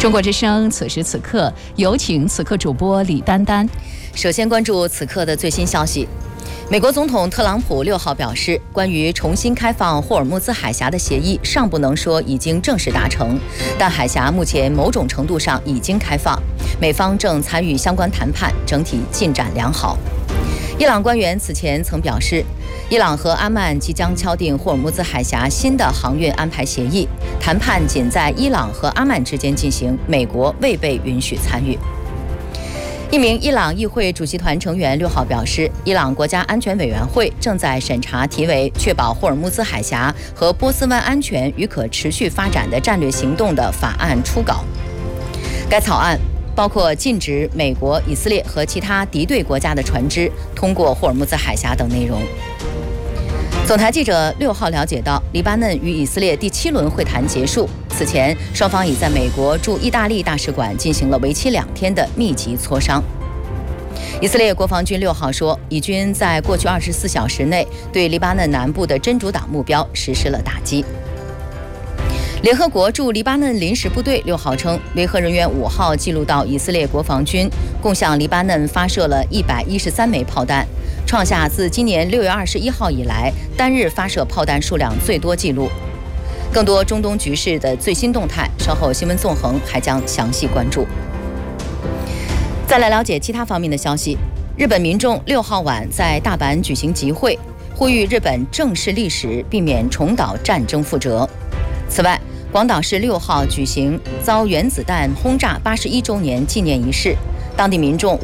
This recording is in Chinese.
中国之声，此时此刻，有请此刻主播李丹丹。 首先关注此刻的最新消息。美国总统特朗普6号表示，关于重新开放霍尔木兹海峡的协议尚不能说已经正式达成，但海峡目前某种程度上已经开放，美方正参与相关谈判，整体进展良好。伊朗官员此前曾表示，伊朗和阿曼即将敲定霍尔木兹海峡新的航运安排协议，谈判仅在伊朗和阿曼之间进行，美国未被允许参与。一名伊朗议会主席团成员6号表示，伊朗国家安全委员会正在审查题为《确保霍尔木兹海峡和波斯湾安全与可持续发展的战略行动》的法案初稿。该草案包括禁止美国、以色列和其他敌对国家的船只通过霍尔木兹海峡等内容。总台记者6号了解到，黎巴嫩与以色列第7轮会谈结束，此前双方已在美国驻意大利大使馆进行了为期2天的密集磋商。以色列国防军6号说，以军在过去24小时内对黎巴嫩南部的真主党目标实施了打击。联合国驻黎巴嫩临时部队6号称，维和人员5号记录到以色列国防军共向黎巴嫩发射了113枚炮弹，创下自今年6月21号以来单日发射炮弹数量最多纪录。更多中东局势的最新动态，稍后新闻纵横还将详细关注。再来了解其他方面的消息。日本民众6号晚在大阪举行集会，呼吁日本正视历史，避免重蹈战争覆辙。此外，广岛市6号举行遭原子弹轰炸81周年纪念仪式，当地民众